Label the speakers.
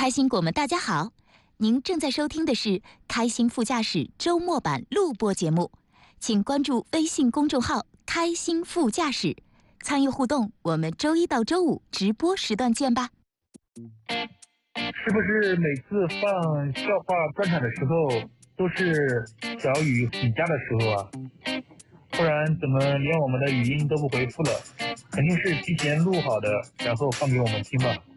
Speaker 1: 开心果们，大家好！您正在收听的是《开心副驾驶》周末版录播节目，请关注微信公众号“开心副驾驶”，参与互动。我们周一到周五直播时段见吧。
Speaker 2: 是不是每次放笑话专场的时候都是小雨请假的时候啊？不然怎么连我们的语音都不回复了？肯定是提前录好的，然后放给我们听吧。